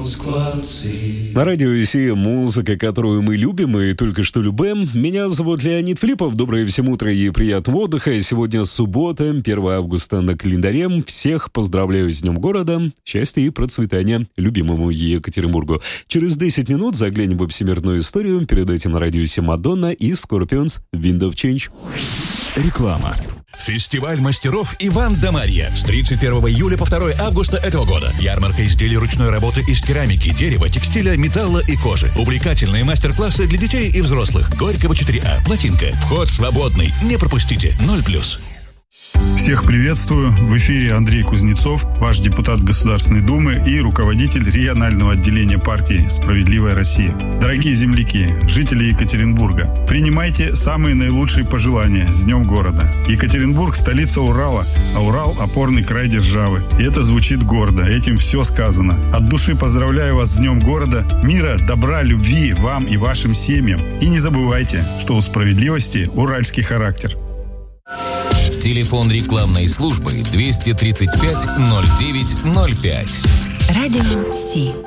На радио Россия музыка, которую мы любим и только что любим. Меня зовут Леонид Филиппов. Доброе всем утро и приятного отдыха. Сегодня суббота, 1 августа на календаре. Всех поздравляю с Днем города. Счастья и процветания любимому Екатеринбургу. Через 10 минут заглянем во всемирную историю. Перед этим на радио Россия Мадонна и Scorpions Wind of Change. Реклама. Фестиваль мастеров Иван да Марья с 31 июля по 2 августа этого года. Ярмарка изделий ручной работы из керамики, дерева, текстиля, металла и кожи. Увлекательные мастер-классы для детей и взрослых. Горького 4А. Плотинка. Вход свободный. Не пропустите. 0+. Всех приветствую. В эфире Андрей Кузнецов, ваш депутат Государственной Думы и руководитель регионального отделения партии «Справедливая Россия». Дорогие земляки, жители Екатеринбурга, принимайте самые наилучшие пожелания с Днем города. Екатеринбург – столица Урала, а Урал – опорный край державы. И это звучит гордо, этим все сказано. От души поздравляю вас с Днем города, мира, добра, любви вам и вашим семьям. И не забывайте, что у справедливости уральский характер. Телефон рекламной службы 235 09 05. Радио Си.